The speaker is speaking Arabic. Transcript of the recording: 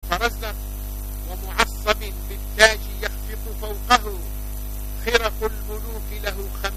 فرزق ومعصب بالتاج يخفق فوقه، خرق الملوك له